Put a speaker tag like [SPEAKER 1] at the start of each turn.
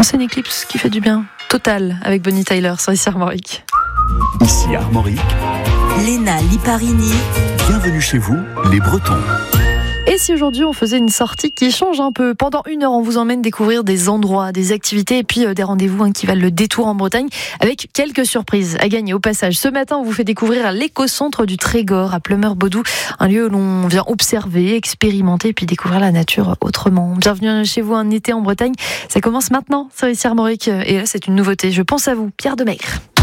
[SPEAKER 1] c'est une éclipse qui fait du bien. Total, avec Bonnie Tyler sur ici Armorique.
[SPEAKER 2] Ici Armorique,
[SPEAKER 3] Léna Liparini.
[SPEAKER 2] bienvenue chez vous, les Bretons.
[SPEAKER 1] Et si aujourd'hui on faisait une sortie qui change un peu? Pendant 1 heure, on vous emmène découvrir des endroits, des activités et puis des rendez-vous qui valent le détour en Bretagne, avec quelques surprises à gagner au passage. Ce matin, on vous fait découvrir l'éco-centre du Trégor à Pleumeur-Baudou, un lieu où l'on vient observer, expérimenter et puis découvrir la nature autrement. Bienvenue chez vous, un été en Bretagne. Ça commence maintenant sur ici Armorique et là c'est une nouveauté. Je pense à vous, Pierre Demaigre.